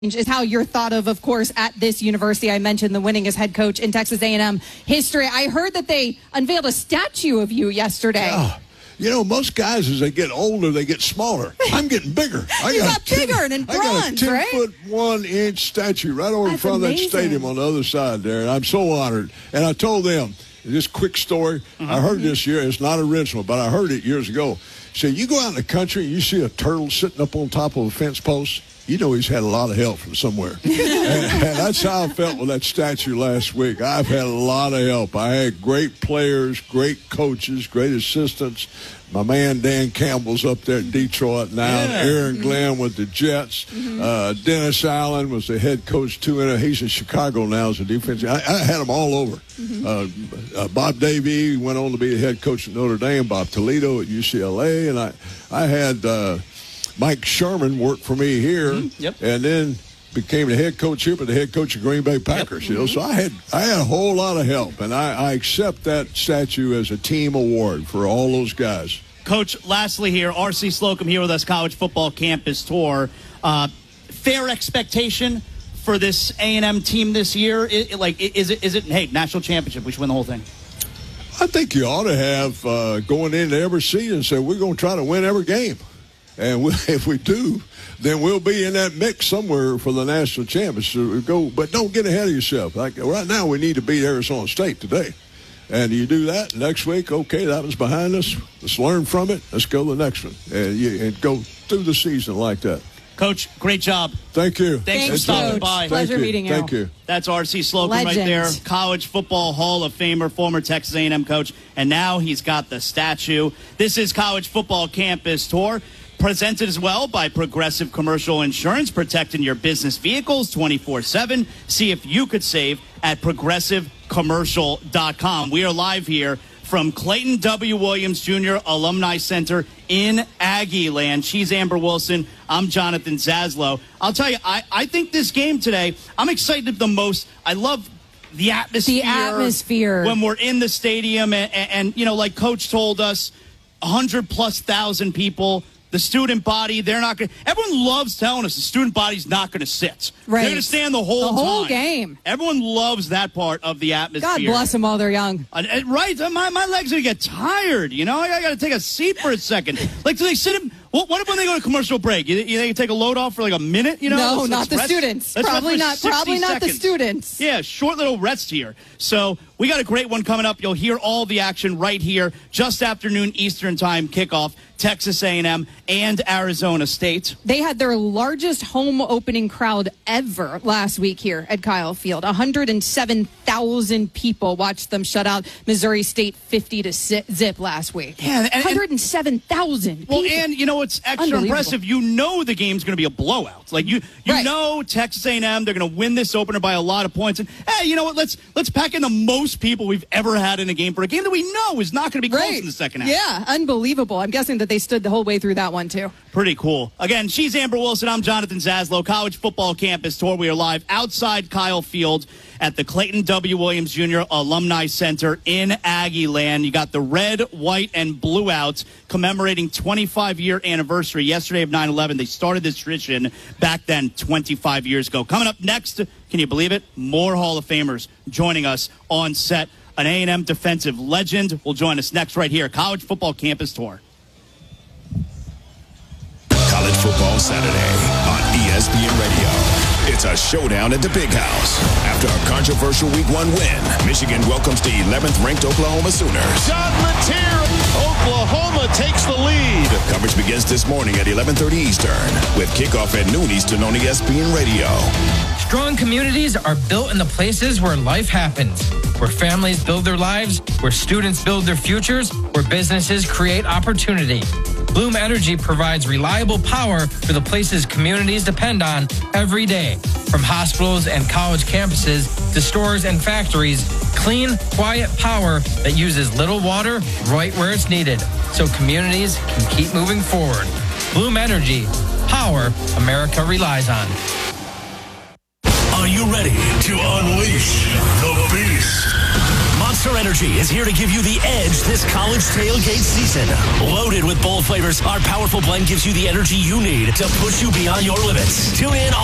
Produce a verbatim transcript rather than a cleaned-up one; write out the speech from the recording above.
is how you're thought of, of course, at this university. I mentioned the winningest head coach in Texas A and M history. I heard that they unveiled a statue of you yesterday. Yeah. You know, most guys, as they get older, they get smaller. I'm getting bigger. I you got, got bigger and in bronze, I got a ten right? foot one inch statue right over in That's front amazing. of that stadium on the other side there. And I'm so honored. And I told them, this quick story, mm-hmm. I heard this year. It's not original, but I heard it years ago. So you go out in the country and you see a turtle sitting up on top of a fence post, you know he's had a lot of help from somewhere. and, and that's how I felt with that statue last week. I've had a lot of help. I had great players, great coaches, great assistants. My man Dan Campbell's up there at Detroit now. Yeah. Aaron Mm-hmm. Glenn with the Jets. Mm-hmm. Uh, Dennis Allen was the head coach, too. And he's in Chicago now as a defensive. I, I had them all over. Mm-hmm. Uh, uh, Bob Davie went on to be the head coach at Notre Dame. Bob Toledo at U C L A. And I, I had uh, Mike Sherman work for me here. Mm-hmm. Yep. And then became the head coach here, but the head coach of Green Bay Packers. Yep. You know, so I had I had a whole lot of help, and I, I accept that statue as a team award for all those guys. Coach, lastly here, R C Slocum here with us, College Football Campus Tour. Uh, fair expectation for this A and M team this year? It, like, is it is it? Hey, national championship, we should win the whole thing. I think you ought to have uh, going into every season say we're going to try to win every game. And we, if we do, then we'll be in that mix somewhere for the national championship. So go, but don't get ahead of yourself. Like right now, we need to beat Arizona State today. And you do that next week, okay, that was behind us. Let's learn from it. Let's go to the next one. And, you, and go through the season like that. Coach, great job. Thank you. Thanks, Thanks for stopping Coach. by. Pleasure Thank you. meeting you. Thank you. That's R C Slocum Legend. right there, College Football Hall of Famer, former Texas A and M coach, and now he's got the statue. This is College Football Campus Tour, presented as well by Progressive Commercial Insurance, protecting your business vehicles twenty-four seven. See if you could save at progressive commercial dot com. We are live here from Clayton W. Williams Junior Alumni Center in Aggie Land. She's Amber Wilson. I'm Jonathan Zaslow. I'll tell you, I, I think this game today, I'm excited the most. I love the atmosphere. The atmosphere. When we're in the stadium and, and, and you know, like Coach told us, one hundred plus thousand people. The student body, they're not going to – everyone loves telling us the student body's not going to sit. Right. They're going to stand the whole time. The whole game. Everyone loves that part of the atmosphere. God bless them while they're young. Uh, right. My, my legs are going to get tired, you know? I, I got to take a seat for a second. Like, do they sit in – what, what if when they go to commercial break? You, you think you take a load off for like a minute, you know? No, let's, not let's the rest. students. Let's Probably not. rest for Probably not the seconds. students. Yeah, short little rest here. So we got a great one coming up. You'll hear all the action right here, just afternoon Eastern time kickoff. Texas A and M and Arizona State. They had their largest home opening crowd ever last week here at Kyle Field. one hundred seven thousand people watched them shut out Missouri State fifty to zip last week. Yeah, and, and, one hundred seven thousand Well, people. and you know what's extra impressive? You know the game's going to be a blowout. Like you, you Right. know Texas A and M, they're going to win this opener by a lot of points. And hey, you know what? Let's let's pack in the most people we've ever had in a game for a game that we know is not going to be close Right. in the second half. Yeah, unbelievable. I'm guessing that they stood the whole way through that one too. Pretty cool. Again, she's Amber Wilson. I'm Jonathan Zaslow. College Football Campus Tour. We are live outside Kyle Field at the Clayton W. Williams Junior Alumni Center in Aggie Land. You got the red, white, and blue outs commemorating twenty-five year anniversary yesterday of nine eleven. They started this tradition back then twenty-five years ago. Coming up next, can you believe it? More Hall of Famers joining us on set. An A and M defensive legend will join us next right here. College Football Campus Tour. College Football Saturday on E S P N Radio. It's a showdown at the Big House. After a controversial Week One win, Michigan welcomes the eleventh ranked Oklahoma Sooners. John Mateer, Oklahoma takes the lead. Coverage begins this morning at eleven thirty Eastern with kickoff at noon Eastern on E S P N Radio. Strong communities are built in the places where life happens, where families build their lives, where students build their futures, where businesses create opportunity. Bloom Energy provides reliable power for the places communities depend on every day. From hospitals and college campuses to stores and factories, clean, quiet power that uses little water right where it's needed, so communities can keep moving forward. Bloom Energy, power America relies on. Are you ready to unleash the beast? Monster Energy is here to give you the edge this college tailgate season. Loaded with bold flavors, our powerful blend gives you the energy you need to push you beyond your limits. Tune in